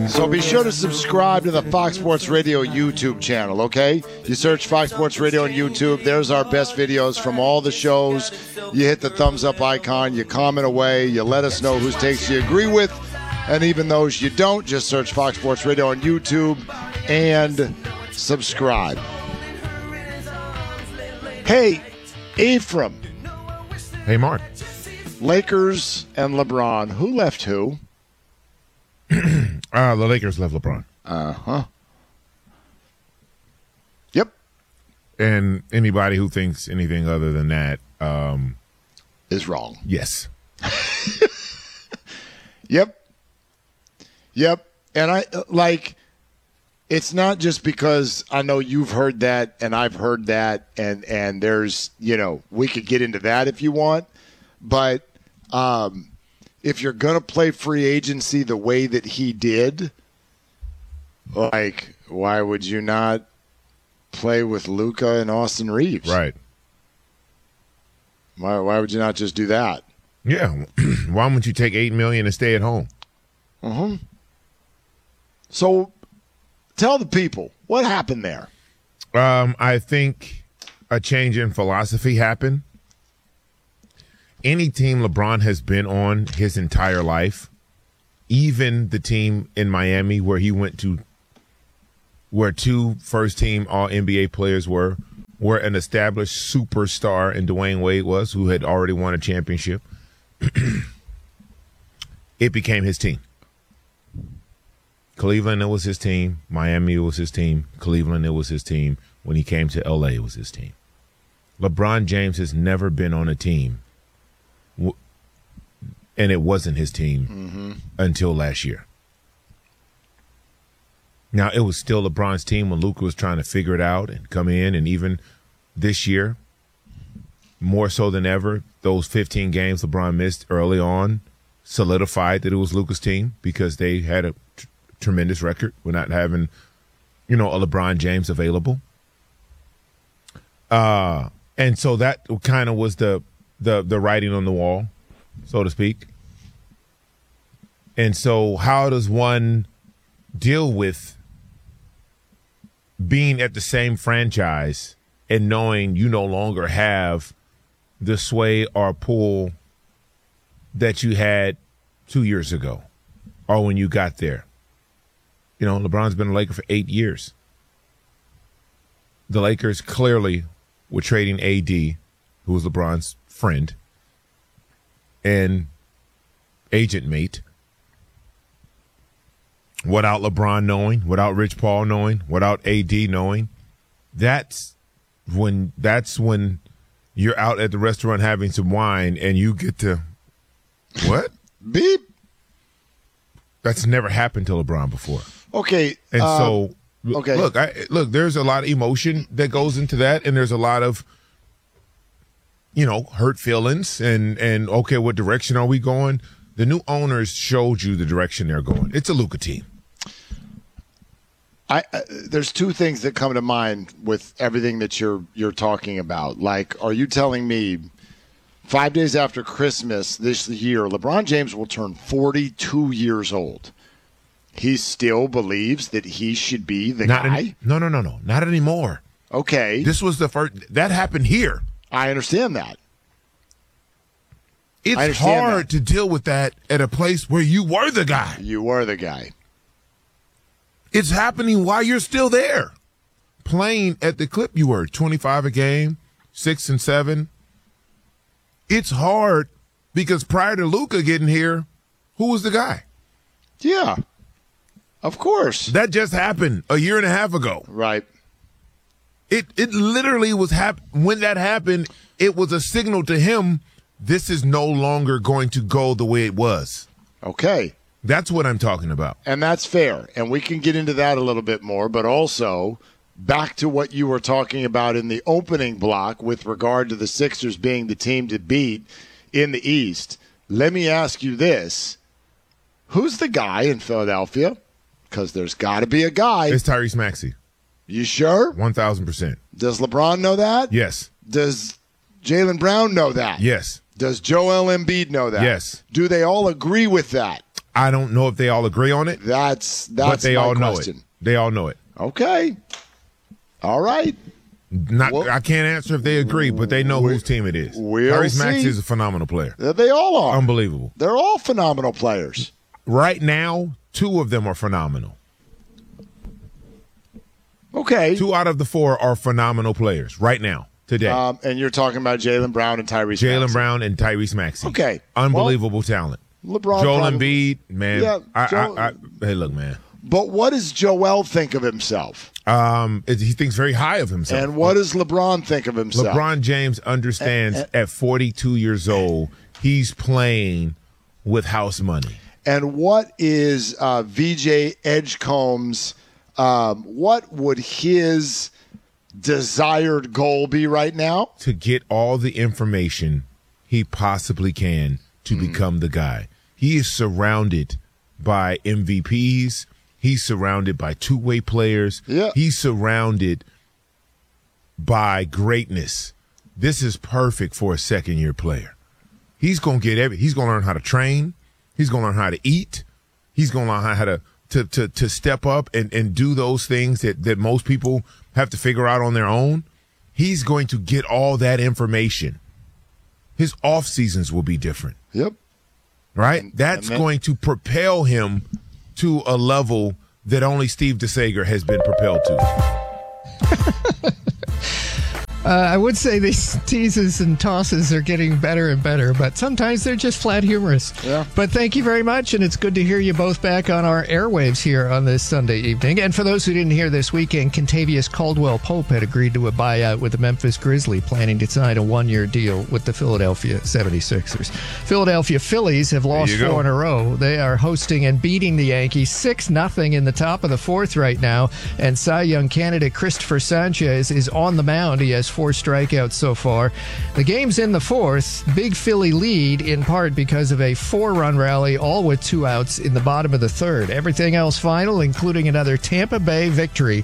So be sure to subscribe to the Fox Sports Radio YouTube channel, okay? You search Fox Sports Radio on YouTube. There's our best videos from all the shows. You hit the thumbs up icon. You comment away. You let us know whose takes you agree with. And even those you don't, just search Fox Sports Radio on YouTube and subscribe. Hey, Ephraim. Hey, Mark. Lakers and LeBron. Who left who? The Lakers left LeBron. Uh-huh. Yep. And anybody who thinks anything other than that is wrong. Yes. Yep. And it's not just because I know you've heard that and I've heard that and there's, we could get into that if you want. But if you're going to play free agency the way that he did, why would you not play with Luka and Austin Reeves? Right. Why would you not just do that? Yeah. Why wouldn't you take $8 million and stay at home? Uh-huh. So tell the people, what happened there? I think a change in philosophy happened. Any team LeBron has been on his entire life, even the team in Miami where he went to, where two first-team All-NBA players were, where an established superstar in Dwayne Wade was, who had already won a championship, it became his team. Cleveland, it was his team. Miami, it was his team. Cleveland, it was his team. When he came to L.A., it was his team. LeBron James has never been on a team, and it wasn't his team until last year. Now, it was still LeBron's team when Luka was trying to figure it out and come in, and even this year, more so than ever, those 15 games LeBron missed early on solidified that it was Luka's team because they had a tremendous record with not having, a LeBron James available. And so that kind of was the writing on the wall, so to speak. And so how does one deal with being at the same franchise and knowing you no longer have the sway or pull that you had 2 years ago or when you got there? LeBron's been a Laker for 8 years. The Lakers clearly were trading AD, who was LeBron's friend and agent mate, without LeBron knowing, without Rich Paul knowing, without AD knowing. That's when you're out at the restaurant having some wine and you get to, what? Beep. That's never happened to LeBron before. Okay. And okay. Look, there's a lot of emotion that goes into that, and there's a lot of, hurt feelings and okay, what direction are we going? The new owners showed you the direction they're going. It's a Luka team. There's two things that come to mind with everything that you're talking about. Like, are you telling me 5 days after Christmas this year, LeBron James will turn 42 years old? He still believes that he should be the guy? No. Not anymore. Okay. This was the first. That happened here. I understand that. It's hard to deal with that at a place where you were the guy. You were the guy. It's happening while you're still there. Playing at the clip you were, 25 a game, 6 and 7. It's hard because prior to Luka getting here, who was the guy? Yeah. Of course. That just happened a year and a half ago. Right. It literally was when that happened, it was a signal to him, this is no longer going to go the way it was. Okay. That's what I'm talking about. And that's fair. And we can get into that a little bit more, but also back to what you were talking about in the opening block with regard to the Sixers being the team to beat in the East. Let me ask you this. Who's the guy in Philadelphia? Because there's got to be a guy. It's Tyrese Maxey. You sure? 1,000%. Does LeBron know that? Yes. Does Jaylen Brown know that? Yes. Does Joel Embiid know that? Yes. Do they all agree with that? I don't know if they all agree on it. That's but they my all know question. it. They all know it. Okay. All right. I can't answer if they agree, but they know whose team it is. Tyrese Maxey is a phenomenal player. They all are. Unbelievable. They're all phenomenal players. Right now, 2 of them are phenomenal. Okay. 2 out of the 4 are phenomenal players right now, today. And you're talking about Jaylen Brown and Tyrese Maxey. Jaylen Brown and Tyrese Maxey. Okay. Unbelievable talent. LeBron Joel probably, Embiid, man. Yeah, Hey, look, man. But what does Joel think of himself? He thinks very high of himself. And what does LeBron think of himself? LeBron James understands at 42 years old, he's playing with house money. And what is VJ Edgecombe's, what would his desired goal be right now? To get all the information he possibly can to become the guy. He is surrounded by MVPs. He's surrounded by two-way players. Yeah. He's surrounded by greatness. This is perfect for a second-year player. He's going to get he's going to learn how to train. He's going to learn how to eat. He's going to learn how to step up and do those things that most people have to figure out on their own. He's going to get all that information. His off seasons will be different. Yep. Right? That's going to propel him to a level that only Steve DeSager has been propelled to. I would say these teases and tosses are getting better and better, but sometimes they're just flat humorous. Yeah. But thank you very much, and it's good to hear you both back on our airwaves here on this Sunday evening. And for those who didn't hear this weekend, Kentavious Caldwell-Pope had agreed to a buyout with the Memphis Grizzlies, planning to sign a one-year deal with the Philadelphia 76ers. Philadelphia Phillies have lost 4 in a row. They are hosting and beating the Yankees 6-0 in the top of the 4th right now, and Cy Young candidate Christopher Sanchez is on the mound. He has 4 strikeouts so far. The game's in the 4th. Big Philly lead in part because of a 4-run rally, all with 2 outs in the bottom of the 3rd. Everything else final, including another Tampa Bay victory,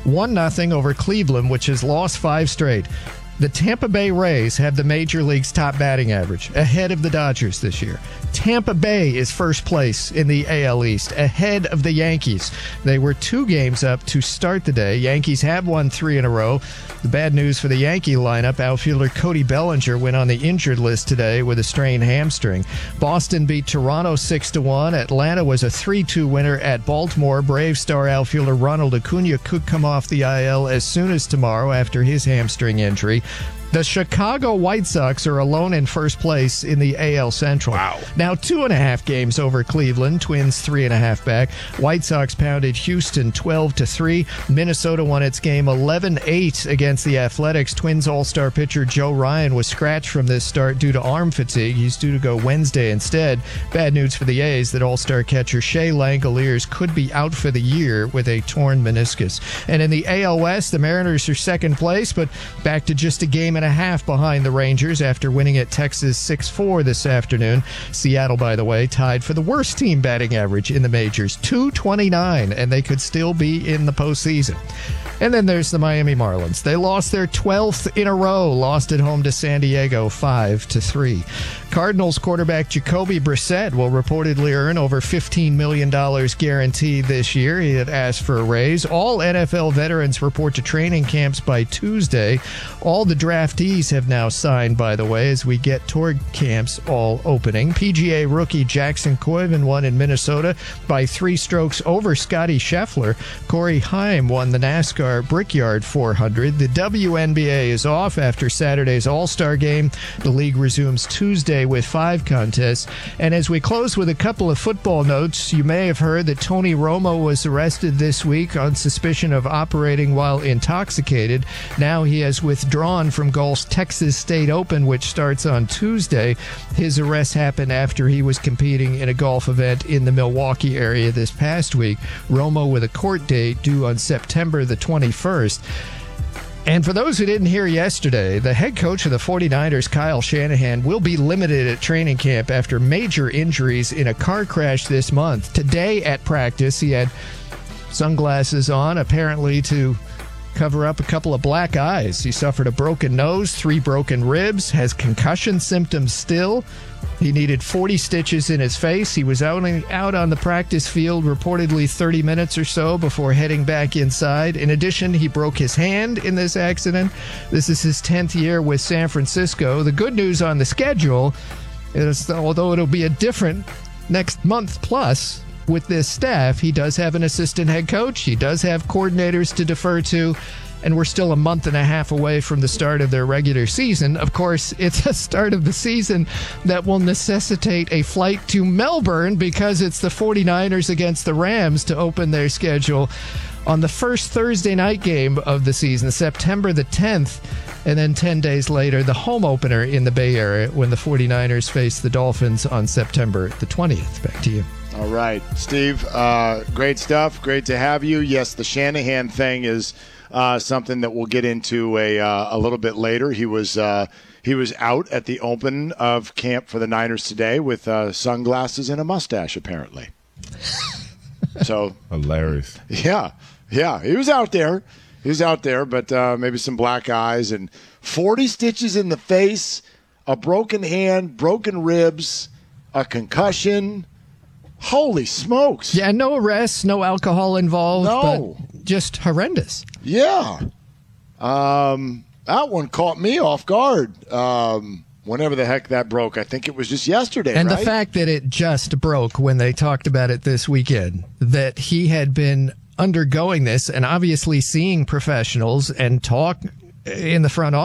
1-0 over Cleveland, which has lost 5 straight. The Tampa Bay Rays have the Major League's top batting average, ahead of the Dodgers this year. Tampa Bay is first place in the AL East, ahead of the Yankees. They were 2 games up to start the day. Yankees have won 3 in a row. The bad news for the Yankee lineup, outfielder Cody Bellinger went on the injured list today with a strained hamstring. Boston beat Toronto 6-1. Atlanta was a 3-2 winner at Baltimore. Brave star outfielder Ronald Acuna could come off the IL as soon as tomorrow after his hamstring injury. The Chicago White Sox are alone in first place in the AL Central. Wow. Now 2.5 games over Cleveland, Twins 3.5 back. White Sox pounded Houston 12-3. Minnesota won its game 11-8 against the Athletics. Twins All-Star pitcher Joe Ryan was scratched from this start due to arm fatigue. He's due to go Wednesday instead. Bad news for the A's that All-Star catcher Shea Langoliers could be out for the year with a torn meniscus. And in the AL West, the Mariners are second place, but back to just a game and a half behind the Rangers after winning at Texas 6-4 this afternoon. Seattle, by the way, tied for the worst team batting average in the majors, .229, and they could still be in the postseason. And then there's the Miami Marlins. They lost their 12th in a row, lost at home to San Diego 5-3. Cardinals quarterback Jacoby Brissett will reportedly earn over $15 million guaranteed this year. He had asked for a raise. All NFL veterans report to training camps by Tuesday. All the draftees have now signed, by the way, as we get toward camps all opening. PGA rookie Jackson Koiven won in Minnesota by 3 strokes over Scotty Scheffler. Corey Haim won the NASCAR Brickyard 400. The WNBA is off after Saturday's All-Star game. The league resumes Tuesday with 5 contests. And as we close with a couple of football notes, you may have heard that Tony Romo was arrested this week on suspicion of operating while intoxicated. Now he has withdrawn from golf's Texas State Open, which starts on Tuesday. His arrest happened after he was competing in a golf event in the Milwaukee area this past week. Romo with a court date due on September the 21st. And for those who didn't hear yesterday, the head coach of the 49ers, Kyle Shanahan, will be limited at training camp after major injuries in a car crash this month. Today at practice, he had sunglasses on, apparently to cover up a couple of black eyes. He suffered a broken nose, 3 broken ribs, has concussion symptoms still. He needed 40 stitches in his face. He was out on the practice field reportedly 30 minutes or so before heading back inside. In addition, he broke his hand in this accident. This is his 10th year with San Francisco. The good news on the schedule is, although it'll be a different next month plus with this staff, he does have an assistant head coach. He does have coordinators to defer to. And we're still a month and a half away from the start of their regular season. Of course, it's a start of the season that will necessitate a flight to Melbourne because it's the 49ers against the Rams to open their schedule on the first Thursday night game of the season, September the 10th. And then 10 days later, the home opener in the Bay Area when the 49ers face the Dolphins on September the 20th. Back to you. All right, Steve, great stuff. Great to have you. Yes, the Shanahan thing is something that we'll get into a little bit later. He was out at the open of camp for the Niners today with sunglasses and a mustache, apparently. So hilarious. Yeah, he was out there. But maybe some black eyes and 40 stitches in the face, a broken hand, broken ribs, a concussion. Holy smokes. Yeah, no arrests, no alcohol involved. No. But just horrendous. Yeah. That one caught me off guard. Whenever the heck that broke. I think it was just yesterday, and right? The fact that it just broke when they talked about it this weekend, that he had been undergoing this and obviously seeing professionals and talk in the front office.